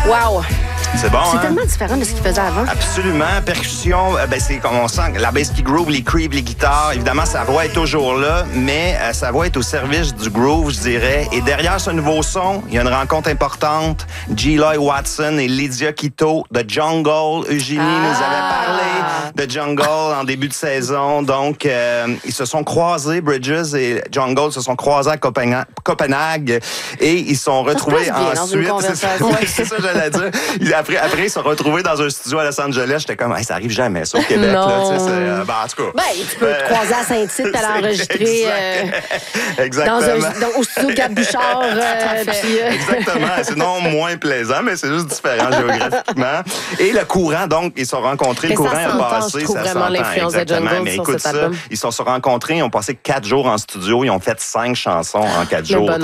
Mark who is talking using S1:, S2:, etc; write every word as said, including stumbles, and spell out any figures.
S1: Wow!
S2: C'est bon,
S1: C'est
S2: hein?
S1: tellement différent de ce qu'ils faisaient avant.
S2: Absolument. Percussion, euh, ben c'est comme on sent, la bass qui groove, les creeps, les guitares. Évidemment, sa voix est toujours là, mais euh, sa voix est au service du groove, je dirais. Et derrière ce nouveau son, il y a une rencontre importante. G-Loy Watson et Lydia Quito de Jungle. Eugénie
S1: Ah.
S2: nous avait parlé de Jungle en début de saison. Donc, euh, ils se sont croisés, Bridges et Jungle se sont croisés à Copenhague, Copenhague et ils se sont retrouvés
S1: se passe bien dans une
S2: ensuite. C'est ça,
S1: conversation.
S2: ouais, c'est ça que j'allais dire. Ils- Après, après, ils se sont retrouvés dans un studio à Los Angeles. J'étais comme, hey, ça arrive jamais, ça, au Québec.
S1: Non.
S2: Là, tu sais, c'est, euh, ben, en tout cas.
S1: Ben, tu peux te croiser à Saint-Tite, t'aller
S2: c'est
S1: enregistrer euh,
S2: Exactement.
S1: dans un, dans, au studio Cap Bouchard. Euh, puis, euh,
S2: Exactement. C'est non moins plaisant, mais c'est juste différent géographiquement. Et le courant, donc, ils se sont rencontrés.
S1: Mais
S2: le
S1: ça
S2: courant a
S1: s'entend,
S2: passé.
S1: je trouve
S2: Ça
S1: vraiment
S2: s'entend,
S1: l'influence de
S2: exactement.
S1: Jungle
S2: Mais
S1: sur
S2: écoute
S1: cet
S2: ça,
S1: album.
S2: ils se sont rencontrés, ils ont passé quatre jours en studio, ils ont fait cinq chansons en quatre
S1: Le
S2: jours.
S1: bonheur.